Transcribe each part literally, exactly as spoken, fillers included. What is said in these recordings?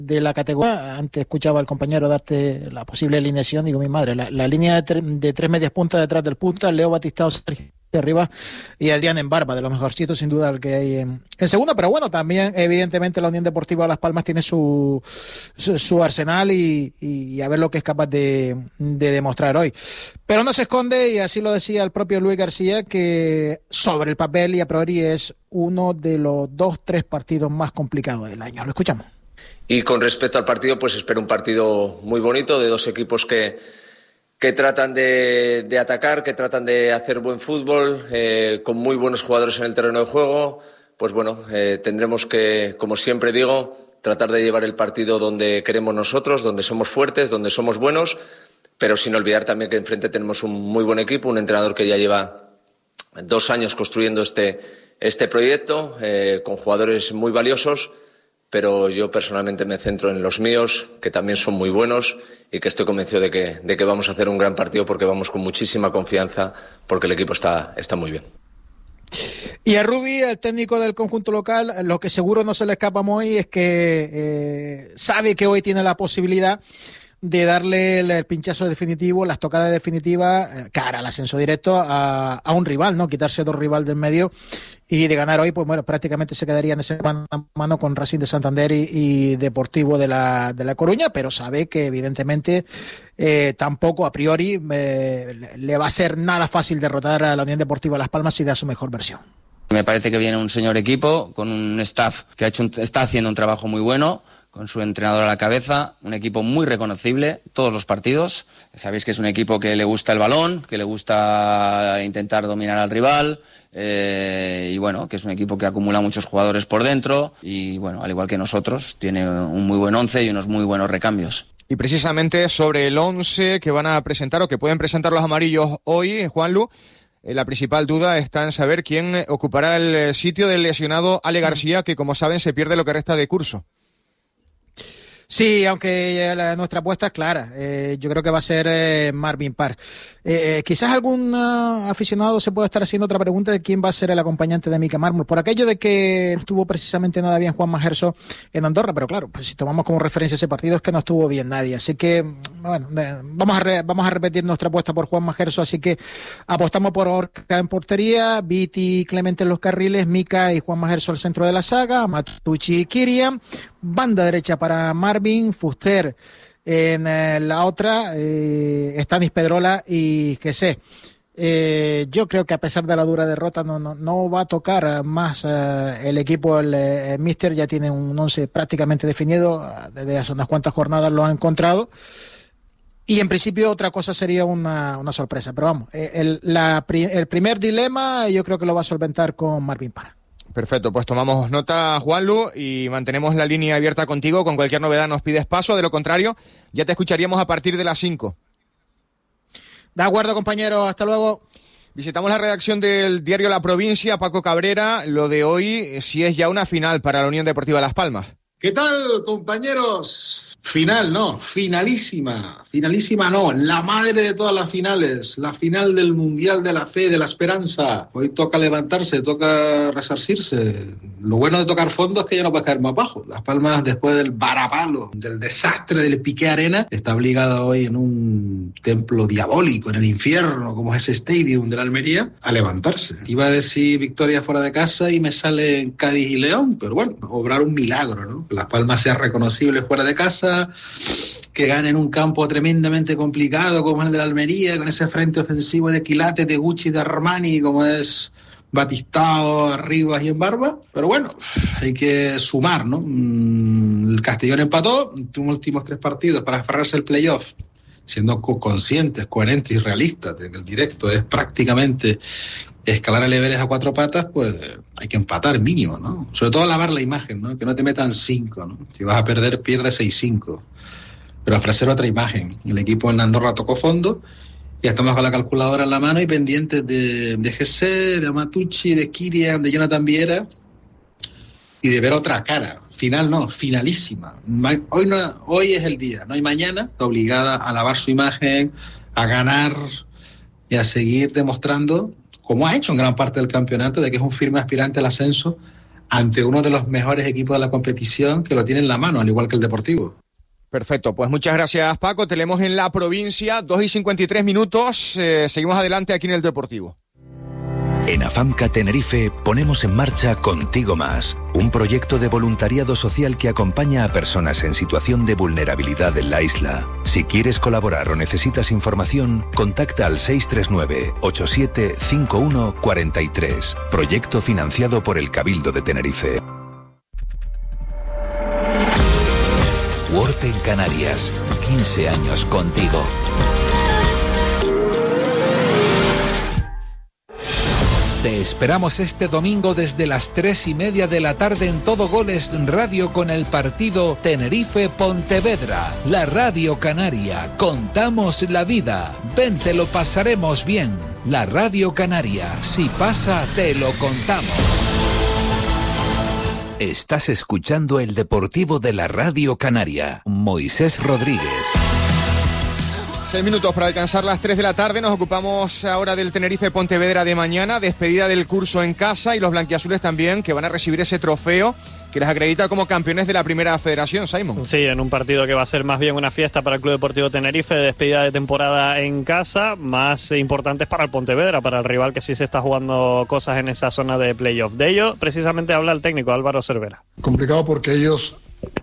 de la categoría. Antes escuchaba al compañero darte la posible alineación, digo, mi madre, la, la línea de, tre- de tres medias puntas detrás del punta, Leo Batistao, Sergio Arriba y Adrián en Barba, de los mejorcitos sin duda el que hay en, en segunda, pero bueno, también evidentemente la Unión Deportiva Las Palmas tiene su su, su arsenal y, y, y a ver lo que es capaz de, de demostrar hoy. Pero no se esconde, y así lo decía el propio Luis García, que sobre el papel y a priori es uno de los dos, tres partidos más complicados del año. Lo escuchamos. Y con respecto al partido, pues espero un partido muy bonito de dos equipos que que tratan de, de atacar, que tratan de hacer buen fútbol, eh, con muy buenos jugadores en el terreno de juego. Pues bueno, eh, tendremos que, como siempre digo, tratar de llevar el partido donde queremos nosotros, donde somos fuertes, donde somos buenos, pero sin olvidar también que enfrente tenemos un muy buen equipo, un entrenador que ya lleva dos años construyendo este, este proyecto, eh, con jugadores muy valiosos, pero yo personalmente me centro en los míos, que también son muy buenos y que estoy convencido de que, de que vamos a hacer un gran partido porque vamos con muchísima confianza, porque el equipo está, está muy bien. Y a Rubi, el técnico del conjunto local, lo que seguro no se le escapa hoy es que eh, sabe que hoy tiene la posibilidad de darle el, el pinchazo definitivo, las tocadas definitivas, eh, cara al ascenso directo a, a un rival, ¿no? Quitarse dos rivales del medio y de ganar hoy, pues bueno, prácticamente se quedaría en ese mano a mano con Racing de Santander y, y Deportivo de la, de la Coruña, pero sabe que evidentemente eh, tampoco a priori eh, le va a ser nada fácil derrotar a la Unión Deportiva Las Palmas si da su mejor versión. Me parece que viene un señor equipo con un staff que ha hecho un, está haciendo un trabajo muy bueno, con su entrenador a la cabeza, un equipo muy reconocible, todos los partidos. Sabéis que es un equipo que le gusta el balón, que le gusta intentar dominar al rival, eh, y bueno, que es un equipo que acumula muchos jugadores por dentro y bueno, al igual que nosotros, tiene un muy buen once y unos muy buenos recambios. Y precisamente sobre el once que van a presentar o que pueden presentar los amarillos hoy, Juanlu, eh, la principal duda está en saber quién ocupará el sitio del lesionado Ale García, que como saben se pierde lo que resta de curso. Sí, aunque la, nuestra apuesta es clara. Eh, yo creo que va a ser eh, Marvin Parr. Eh, eh, quizás algún uh, aficionado se pueda estar haciendo otra pregunta de quién va a ser el acompañante de Mika Mármol, por aquello de que no estuvo precisamente nada bien Juan Majerso en Andorra, pero claro, pues si tomamos como referencia ese partido es que no estuvo bien nadie. Así que, bueno, eh, vamos, a re, vamos a repetir nuestra apuesta por Juan Majerso, así que apostamos por Orca en portería, Viti Clemente en los carriles, Mika y Juan Majerso al centro de la saga, Matucci y Kirian, banda derecha para Marvin, Fuster en eh, la otra, eh, Stanis Pedrola y Jesé. Eh, yo creo que a pesar de la dura derrota no, no, no va a tocar más eh, el equipo, el, el Mister ya tiene un once prácticamente definido, desde hace unas cuantas jornadas lo ha encontrado y en principio otra cosa sería una, una sorpresa, pero vamos, el, la, el primer dilema yo creo que lo va a solventar con Marvin Parra. Perfecto, pues tomamos nota, Juanlu, y mantenemos la línea abierta contigo. Con cualquier novedad nos pides paso, de lo contrario, ya te escucharíamos a partir de las cinco. De acuerdo, compañero, hasta luego. Visitamos la redacción del diario La Provincia, Paco Cabrera. Lo de hoy, si es ya una final para la Unión Deportiva Las Palmas. ¿Qué tal, compañeros? Final, no, finalísima, finalísima no, la madre de todas las finales, la final del Mundial de la Fe, de la Esperanza. Hoy toca levantarse, toca resarcirse. Lo bueno de tocar fondo es que ya no puedes caer más bajo. Las Palmas, después del varapalo, del desastre del Piqué Arena, está obligada hoy en un templo diabólico, en el infierno, como es ese Stadium de la Almería, a levantarse. Iba a decir victoria fuera de casa y me sale en Cádiz y León, pero bueno, obrar un milagro, ¿no? Que Las Palmas sea reconocible fuera de casa, que gane en un campo tremendamente complicado como es el de la Almería, con ese frente ofensivo de Quilate, de Gucci, de Armani, como es Batistao, Arribas y en Barba. Pero bueno, hay que sumar, ¿no? El Castellón empató en los últimos tres partidos para aferrarse al playoff, siendo conscientes, coherentes y realistas de que el directo es prácticamente escalar el Everest a cuatro patas, pues hay que empatar mínimo, ¿no? Sobre todo lavar la imagen, ¿no? Que no te metan cinco, ¿no? Si vas a perder, pierdes seis cinco. Pero ofrecer otra imagen. El equipo en Andorra tocó fondo, ya estamos con la calculadora en la mano y pendientes de, de G C, de Amatucci, de Kirian, de Jonathan Viera y de ver otra cara. Final no, finalísima. Hoy, no, hoy es el día, no hay mañana. Está obligada a lavar su imagen, a ganar y a seguir demostrando, como ha hecho en gran parte del campeonato, de que es un firme aspirante al ascenso ante uno de los mejores equipos de la competición que lo tiene en la mano, al igual que el Deportivo. Perfecto, pues muchas gracias, Paco. Te leemos en la provincia, dos y cincuenta y tres minutos. Eh, seguimos adelante aquí en el Deportivo. En AFAMCA Tenerife ponemos en marcha Contigo Más, un proyecto de voluntariado social que acompaña a personas en situación de vulnerabilidad en la isla. Si quieres colaborar o necesitas información, contacta al seis tres nueve, ocho siete cinco uno cuatro tres. Proyecto financiado por el Cabildo de Tenerife. Word en Canarias, quince años contigo. Te esperamos este domingo desde las tres y media de la tarde en Todo Goles Radio con el partido Tenerife-Pontevedra. La Radio Canaria. Contamos la vida. Ven, te lo pasaremos bien. La Radio Canaria. Si pasa, te lo contamos. Estás escuchando el Deportivo de la Radio Canaria. Moisés Rodríguez. Seis minutos para alcanzar las tres de la tarde. Nos ocupamos ahora del Tenerife-Pontevedra de mañana. Despedida del curso en casa y los blanquiazules también, que van a recibir ese trofeo que les acredita como campeones de la primera federación, Simon. Sí, en un partido que va a ser más bien una fiesta para el Club Deportivo Tenerife, despedida de temporada en casa, más importantes para el Pontevedra, para el rival que sí se está jugando cosas en esa zona de playoff. De ello, precisamente habla el técnico Álvaro Cervera. Complicado porque ellos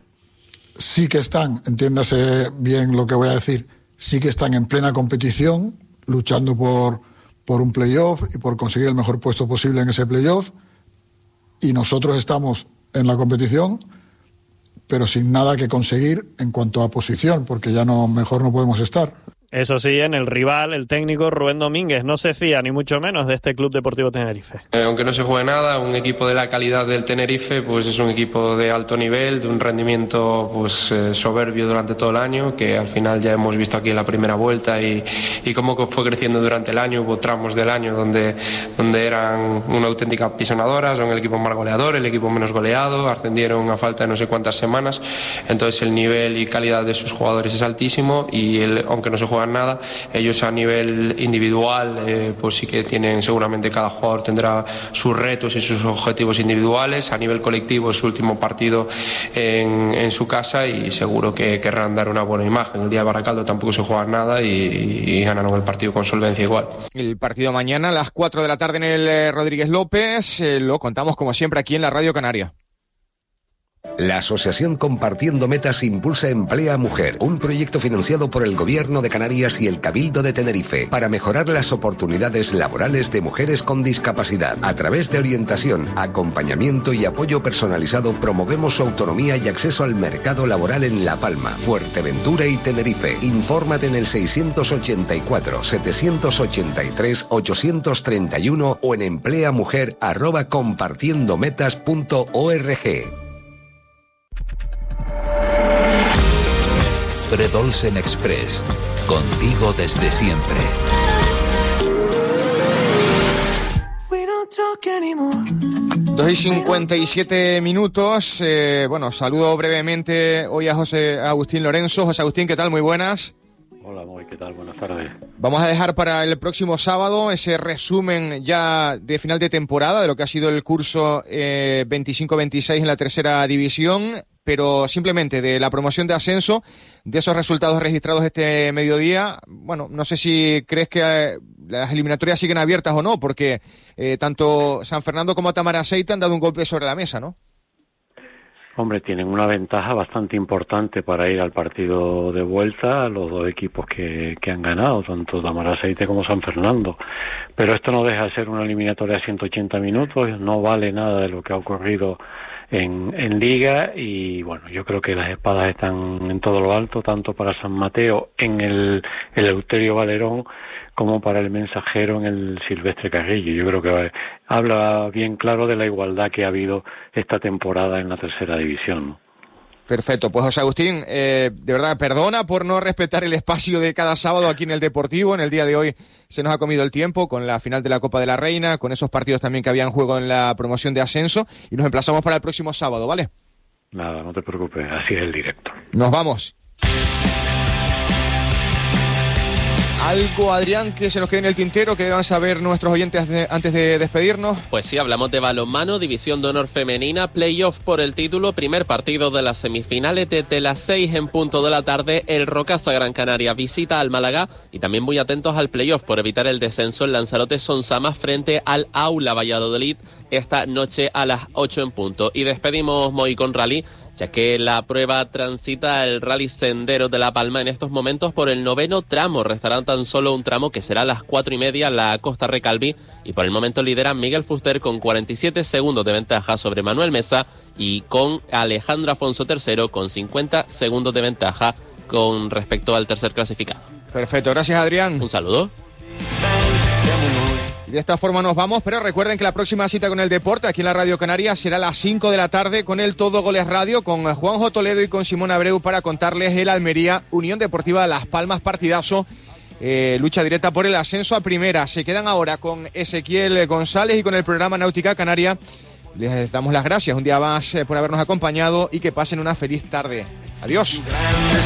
sí que están, entiéndase bien lo que voy a decir, sí que están en plena competición, luchando por, por un playoff y por conseguir el mejor puesto posible en ese playoff, y nosotros estamos en la competición, pero sin nada que conseguir en cuanto a posición, porque ya no mejor no podemos estar. Eso sí, en el rival, el técnico Rubén Domínguez no se fía ni mucho menos de este Club Deportivo Tenerife. Eh, aunque no se juegue nada, un equipo de la calidad del Tenerife pues es un equipo de alto nivel, de un rendimiento pues eh, soberbio durante todo el año, que al final ya hemos visto aquí en la primera vuelta y, y cómo fue creciendo durante el año. Hubo tramos del año donde, donde eran una auténtica pisonadora, son el equipo más goleador, el equipo menos goleado, ascendieron a falta de no sé cuántas semanas, entonces el nivel y calidad de sus jugadores es altísimo y el, aunque no se juega nada, ellos a nivel individual eh, pues sí que tienen, seguramente cada jugador tendrá sus retos y sus objetivos individuales. A nivel colectivo es su último partido en, en su casa y seguro que querrán dar una buena imagen. El día de Baracaldo tampoco se juega nada y, y ganaron el partido con solvencia igual. El partido mañana a las cuatro de la tarde en el eh, Rodríguez López, eh, lo contamos como siempre aquí en la Radio Canaria. La Asociación Compartiendo Metas impulsa Emplea Mujer, un proyecto financiado por el Gobierno de Canarias y el Cabildo de Tenerife para mejorar las oportunidades laborales de mujeres con discapacidad. A través de orientación, acompañamiento y apoyo personalizado promovemos su autonomía y acceso al mercado laboral en La Palma, Fuerteventura y Tenerife. Infórmate en el seiscientos ochenta y cuatro, setecientos ochenta y tres, ochocientos treinta y uno o en empleamujer arroba compartiendometas punto org. Fred Olsen Express, contigo desde siempre. dos y cincuenta y siete minutos. Eh, bueno, saludo brevemente hoy a José Agustín Lorenzo. José Agustín, ¿qué tal? Muy buenas. Hola, muy, ¿qué tal? Buenas tardes. Vamos a dejar para el próximo sábado ese resumen ya de final de temporada de lo que ha sido el curso eh, veinticinco veintiséis en la tercera división, pero simplemente de la promoción de ascenso, de esos resultados registrados este mediodía. Bueno, no sé si crees que eh, las eliminatorias siguen abiertas o no, porque eh, tanto San Fernando como Tamaraceite han dado un golpe sobre la mesa, ¿no? Hombre, tienen una ventaja bastante importante para ir al partido de vuelta los dos equipos que, que han ganado, tanto Tamaraceite como San Fernando. Pero esto no deja de ser una eliminatoria de ciento ochenta minutos, no vale nada de lo que ha ocurrido en, en Liga y bueno, yo creo que las espadas están en todo lo alto, tanto para San Mateo en el, el Eleuterio Valerón como para el Mensajero en el Silvestre Carrillo. Yo creo que habla bien claro de la igualdad que ha habido esta temporada en la tercera división, ¿no? Perfecto, pues José Agustín, eh, de verdad, perdona por no respetar el espacio de cada sábado aquí en el Deportivo. En el día de hoy se nos ha comido el tiempo con la final de la Copa de la Reina, con esos partidos también que había en juego en la promoción de ascenso, y nos emplazamos para el próximo sábado, ¿vale? Nada, no te preocupes, así es el directo. Nos vamos. Algo, Adrián, que se nos quede en el tintero, que deban saber nuestros oyentes de, antes de despedirnos. Pues sí, hablamos de balonmano, División de Honor Femenina, playoff por el título, primer partido de las semifinales desde las seis en punto de la tarde. El Rocasa Gran Canaria visita al Málaga y también muy atentos al playoff por evitar el descenso en Lanzarote Sonsamas frente al Aula Valladolid esta noche a las ocho en punto. Y despedimos Mohicón Rally, ya que la prueba transita el Rally Sendero de La Palma en estos momentos por el noveno tramo. Restará tan solo un tramo que será a las cuatro y media, la Costa Recalvi, y por el momento lidera Miguel Fuster con cuarenta y siete segundos de ventaja sobre Manuel Mesa y con Alejandro Afonso tercero con cincuenta segundos de ventaja con respecto al tercer clasificado. Perfecto, gracias Adrián. Un saludo. Y de esta forma nos vamos, pero recuerden que la próxima cita con el deporte aquí en la Radio Canaria será a las cinco de la tarde con el Todo Goles Radio, con Juanjo Toledo y con Simón Abreu para contarles el Almería Unión Deportiva Las Palmas, partidazo, eh, lucha directa por el ascenso a primera. Se quedan ahora con Ezequiel González y con el programa Náutica Canaria. Les damos las gracias un día más eh, por habernos acompañado y que pasen una feliz tarde. Adiós.